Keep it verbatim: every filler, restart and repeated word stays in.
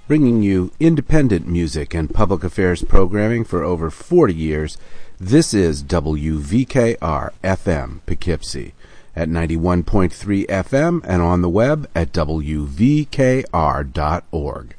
Bringing you independent music and public affairs programming for over forty years, this is W V K R F M Poughkeepsie at ninety-one point three F M and on the web at W V K R dot org.